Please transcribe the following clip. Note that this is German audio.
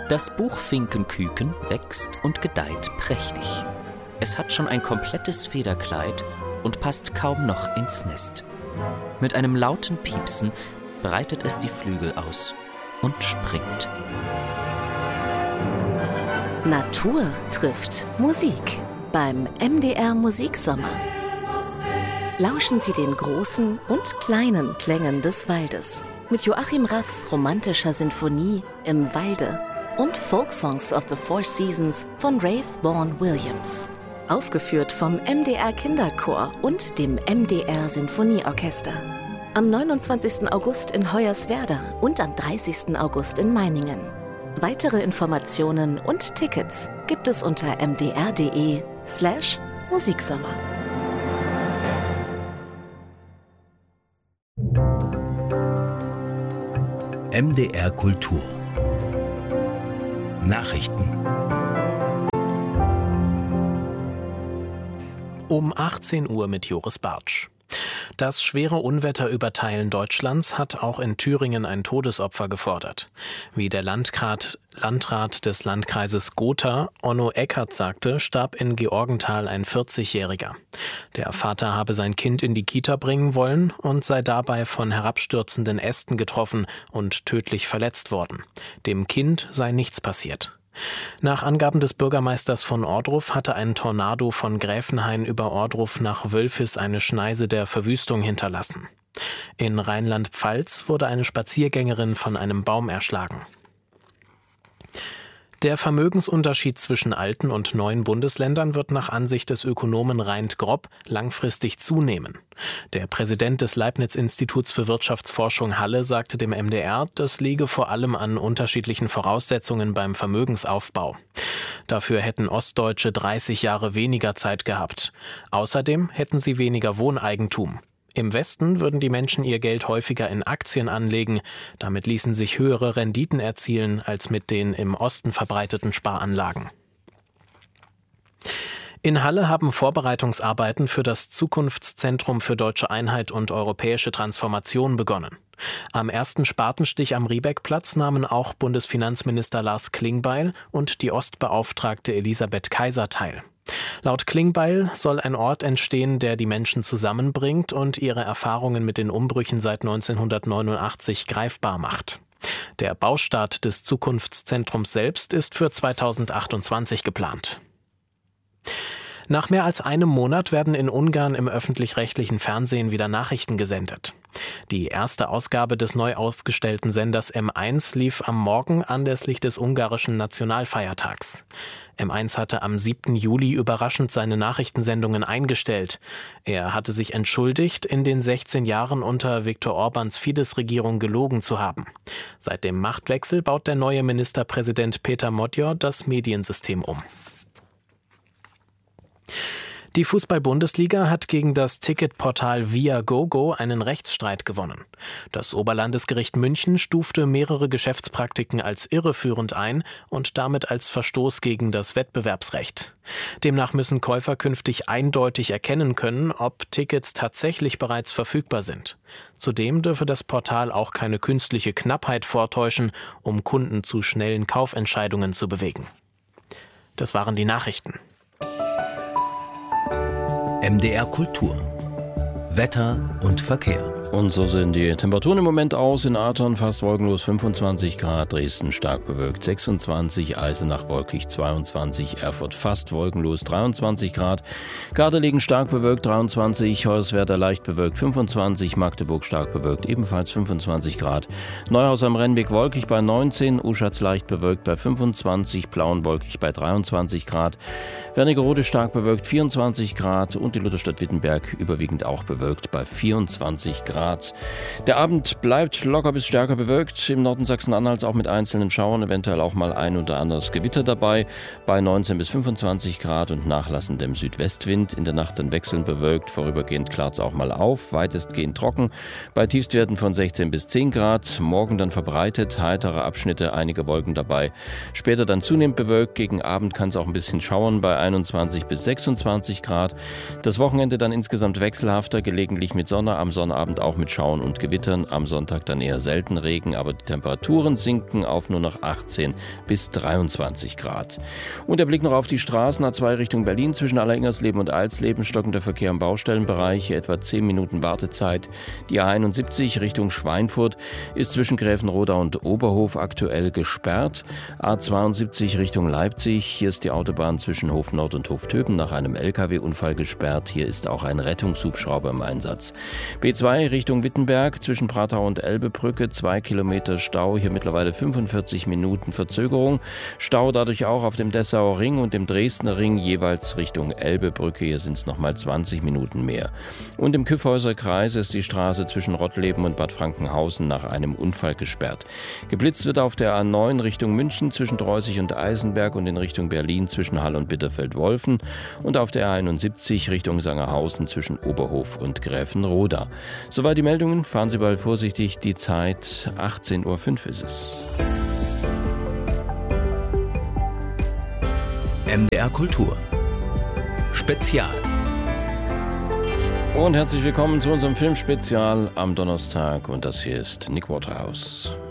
Das Buchfinkenküken wächst und gedeiht prächtig. Es hat schon ein komplettes Federkleid und passt kaum noch ins Nest. Mit einem lauten Piepsen breitet es die Flügel aus und springt. Natur trifft Musik beim MDR Musiksommer. Lauschen Sie den großen und kleinen Klängen des Waldes mit Joachim Raffs romantischer Sinfonie Im Walde und Folksongs of the Four Seasons von Rafe Vaughan Williams. Aufgeführt vom MDR Kinderchor und dem MDR Sinfonieorchester. Am 29. August in Hoyerswerda und am 30. August in Meiningen. Weitere Informationen und Tickets gibt es unter mdr.de/Musiksommer. MDR Kultur Nachrichten. Um 18 Uhr mit Joris Bartsch. Das schwere Unwetter über Teilen Deutschlands hat auch in Thüringen ein Todesopfer gefordert. Wie der Landrat des Landkreises Gotha, Onno Eckert, sagte, starb in Georgenthal ein 40-Jähriger. Der Vater habe sein Kind in die Kita bringen wollen und sei dabei von herabstürzenden Ästen getroffen und tödlich verletzt worden. Dem Kind sei nichts passiert. Nach Angaben des Bürgermeisters von Ohrdruf hatte ein Tornado von Gräfenhain über Ohrdruf nach Wölfis eine Schneise der Verwüstung hinterlassen. In Rheinland-Pfalz wurde eine Spaziergängerin von einem Baum erschlagen. Der Vermögensunterschied zwischen alten und neuen Bundesländern wird nach Ansicht des Ökonomen Reint Grob langfristig zunehmen. Der Präsident des Leibniz-Instituts für Wirtschaftsforschung Halle sagte dem MDR, das liege vor allem an unterschiedlichen Voraussetzungen beim Vermögensaufbau. Dafür hätten Ostdeutsche 30 Jahre weniger Zeit gehabt. Außerdem hätten sie weniger Wohneigentum. Im Westen würden die Menschen ihr Geld häufiger in Aktien anlegen. Damit ließen sich höhere Renditen erzielen als mit den im Osten verbreiteten Sparanlagen. In Halle haben Vorbereitungsarbeiten für das Zukunftszentrum für deutsche Einheit und europäische Transformation begonnen. Am ersten Spatenstich am Riebeckplatz nahmen auch Bundesfinanzminister Lars Klingbeil und die Ostbeauftragte Elisabeth Kaiser teil. Laut Klingbeil soll ein Ort entstehen, der die Menschen zusammenbringt und ihre Erfahrungen mit den Umbrüchen seit 1989 greifbar macht. Der Baustart des Zukunftszentrums selbst ist für 2028 geplant. Nach mehr als einem Monat werden in Ungarn im öffentlich-rechtlichen Fernsehen wieder Nachrichten gesendet. Die erste Ausgabe des neu aufgestellten Senders M1 lief am Morgen anlässlich des ungarischen Nationalfeiertags. M1 hatte am 7. Juli überraschend seine Nachrichtensendungen eingestellt. Er hatte sich entschuldigt, in den 16 Jahren unter Viktor Orbáns Fidesz-Regierung gelogen zu haben. Seit dem Machtwechsel baut der neue Ministerpräsident Péter Modor das Mediensystem um. Die Fußball-Bundesliga hat gegen das Ticketportal Viagogo einen Rechtsstreit gewonnen. Das Oberlandesgericht München stufte mehrere Geschäftspraktiken als irreführend ein und damit als Verstoß gegen das Wettbewerbsrecht. Demnach müssen Käufer künftig eindeutig erkennen können, ob Tickets tatsächlich bereits verfügbar sind. Zudem dürfe das Portal auch keine künstliche Knappheit vortäuschen, um Kunden zu schnellen Kaufentscheidungen zu bewegen. Das waren die Nachrichten. MDR Kultur Wetter und Verkehr. Und so sehen die Temperaturen im Moment aus. In Athern fast wolkenlos 25 Grad, Dresden stark bewölkt 26, Eisenach wolkig 22, Erfurt fast wolkenlos 23 Grad, Gardelegen stark bewölkt 23, Hoyerswerda leicht bewölkt 25, Magdeburg stark bewölkt ebenfalls 25 Grad, Neuhaus am Rennweg wolkig bei 19, Uschatz leicht bewölkt bei 25, Plauen wolkig bei 23 Grad, Wernigerode stark bewölkt 24 Grad und die Lutherstadt Wittenberg überwiegend auch bewölkt bei 24 Grad. Der Abend bleibt locker bis stärker bewölkt. Im Norden Sachsen-Anhalts auch mit einzelnen Schauern, eventuell auch mal ein oder anderes Gewitter dabei. Bei 19 bis 25 Grad und nachlassendem Südwestwind. In der Nacht dann wechselnd bewölkt, vorübergehend klart es auch mal auf. Weitestgehend trocken. Bei Tiefstwerten von 16 bis 10 Grad. Morgen dann verbreitet, heitere Abschnitte, einige Wolken dabei. Später dann zunehmend bewölkt. Gegen Abend kann es auch ein bisschen schauern bei 21 bis 26 Grad. Das Wochenende dann insgesamt wechselhafter, gelegentlich mit Sonne, am Sonnabend auch mit Schauern und Gewittern. Am Sonntag dann eher selten Regen, aber die Temperaturen sinken auf nur noch 18 bis 23 Grad. Und der Blick noch auf die Straßen. A2 Richtung Berlin zwischen Alleringers-Leben und Alsleben. Stockender Verkehr im Baustellenbereich. Hier etwa 10 Minuten Wartezeit. Die A71 Richtung Schweinfurt ist zwischen Gräfenroda und Oberhof aktuell gesperrt. A72 Richtung Leipzig. Hier ist die Autobahn zwischen Hof Nord und Hof Töben nach einem LKW-Unfall gesperrt. Hier ist auch ein Rettungshubschrauber im Einsatz. B2 Richtung Wittenberg zwischen Prater und Elbebrücke. 2 Kilometer Stau. Hier mittlerweile 45 Minuten Verzögerung. Stau dadurch auch auf dem Dessauer Ring und dem Dresdner Ring jeweils Richtung Elbebrücke. Hier sind es nochmal 20 Minuten mehr. Und im Kyffhäuser Kreis ist die Straße zwischen Rottleben und Bad Frankenhausen nach einem Unfall gesperrt. Geblitzt wird auf der A9 Richtung München zwischen Dreußig und Eisenberg und in Richtung Berlin zwischen Hall und Bitterfeld-Wolfen und auf der A71 Richtung Sangerhausen zwischen Oberhof und Gräfenroda. Soweit die Meldungen. Fahren Sie bald vorsichtig. Die Zeit 18.05 Uhr ist es. MDR Kultur Spezial. Und herzlich willkommen zu unserem Filmspezial am Donnerstag. Und das hier ist Nick Waterhouse.